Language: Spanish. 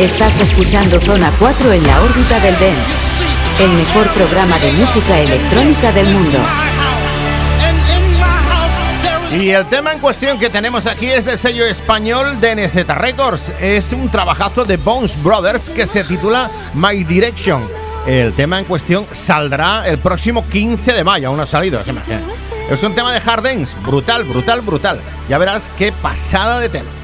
Estás escuchando Zona 4 en la órbita del dance, el mejor programa de música electrónica del mundo. Y el tema en cuestión que tenemos aquí es del sello español de NZ Records. Es un trabajazo de Bones Brothers que se titula My Direction. El tema en cuestión saldrá el próximo 15 de mayo. Aún no ha salido, se imagina. Es un tema de hard dance, brutal, brutal, brutal. Ya verás qué pasada de tema.